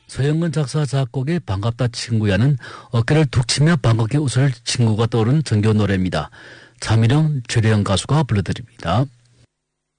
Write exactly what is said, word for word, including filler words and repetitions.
서영근 작사 작곡의 반갑다 친구야는 어깨를 툭 치며 반갑게 웃을 친구가 떠오른 정겨운 노래입니다. 차미령, 최래영 가수가 불러드립니다.